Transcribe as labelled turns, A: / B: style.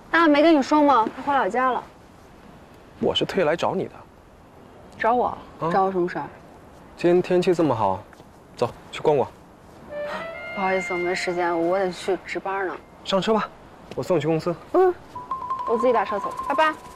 A: 大没跟你说吗？他回老家了。
B: 我是特意来找你的。
A: 找我？找我什么事儿？
B: 今天天气这么好，走去逛逛。
A: 不好意思，我没时间，我得去值班呢。
B: 上车吧，我送你去公司。
A: 我自己打车走，拜拜。